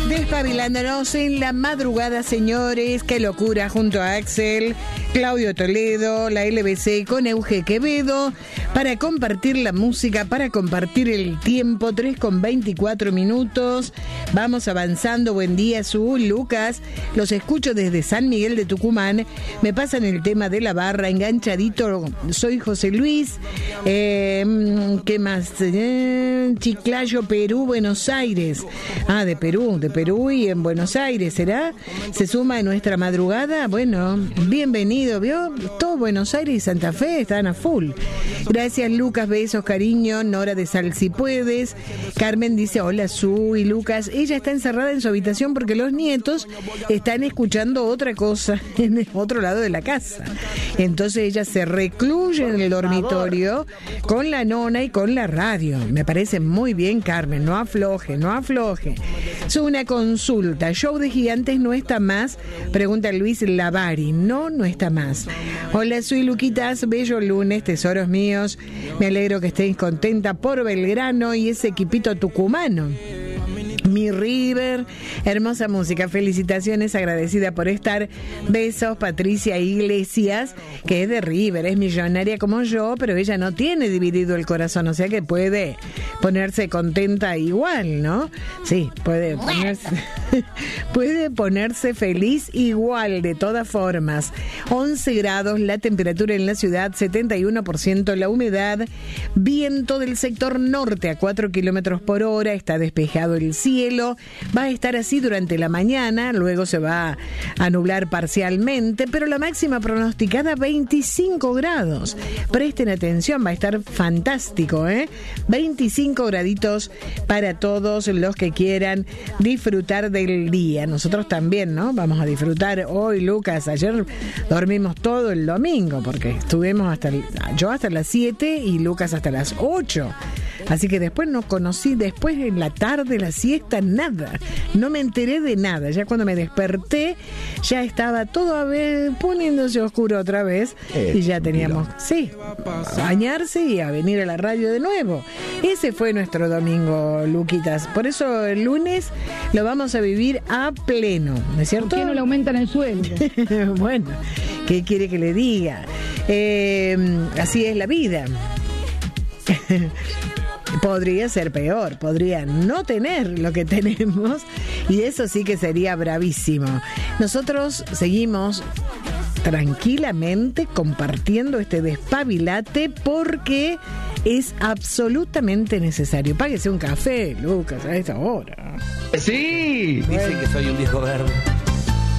Despabilándonos en la madrugada, señores. Qué locura, junto a Axel, Claudio Toledo, la LBC con Euge Quevedo, para compartir la música, para compartir el tiempo. 3:24. Vamos avanzando. Buen día, Lucas. Los escucho desde San Miguel de Tucumán. Me pasan el tema de la barra, enganchadito. Soy José Luis. ¿Qué más? Chiclayo, Perú, Buenos Aires. Ah, de Perú y en Buenos Aires, ¿será? Se suma a nuestra madrugada. Bueno, bienvenido, ¿vio? Todo Buenos Aires y Santa Fe están a full. Gracias, Lucas, besos, cariño. Nora de Sal, si puedes. Carmen dice, hola, Su y Lucas. Ella está encerrada en su habitación porque los nietos están escuchando otra cosa en el otro lado de la casa. Entonces ella se recluye en el dormitorio con la nona y con la radio. Me parece muy bien, Carmen. No afloje. Es una consulta. Show de Gigantes no está más. Pregunta Luis Lavari. No está más. Hola, soy Luquitas. Bello lunes, tesoros míos. Me alegro que estéis contenta por Belgrano y ese equipito tucumano. Mi River, hermosa música, felicitaciones, agradecida por estar. Besos, Patricia Iglesias, que es de River, es millonaria como yo, pero ella no tiene dividido el corazón, o sea que puede ponerse contenta igual, ¿no? Sí, puede ponerse feliz igual, de todas formas. 11 grados, la temperatura en la ciudad, 71% la humedad, viento del sector norte a 4 kilómetros por hora, está despejado el cielo. Va a estar así durante la mañana, luego se va a nublar parcialmente, pero la máxima pronosticada 25 grados. Presten atención, va a estar fantástico, 25 graditos para todos los que quieran disfrutar del día. Nosotros también, ¿no? Vamos a disfrutar hoy, Lucas. Ayer dormimos todo el domingo porque estuvimos yo hasta las 7 y Lucas hasta las 8. Así que después no conocí, después en la tarde, la siesta, nada. No me enteré de nada. Ya cuando me desperté, ya estaba todo poniéndose oscuro otra vez. Y ya teníamos, a bañarse y a venir a la radio de nuevo. Ese fue nuestro domingo, Luquitas. Por eso el lunes lo vamos a vivir a pleno, ¿no es cierto? ¿Por qué no le aumentan el sueldo? Bueno, ¿qué quiere que le diga? Así es la vida. Podría ser peor, podría no tener lo que tenemos y eso sí que sería bravísimo. Nosotros seguimos tranquilamente compartiendo este despabilate porque es absolutamente necesario. Páguese un café, Lucas, a esta hora. Sí, Dicen que soy un viejo verde.